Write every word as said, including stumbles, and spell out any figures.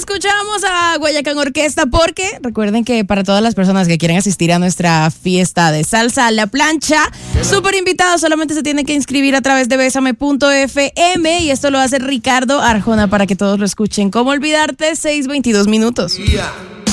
escuchamos a Guayacán Orquesta porque recuerden que para todas las personas que quieren asistir a nuestra fiesta de salsa a la plancha, súper invitados, solamente se tienen que inscribir a través de besame punto f m y esto lo hace Ricardo Arjona para que todos lo escuchen. ¿Cómo olvidarte? seis veintidós minutos. Yeah.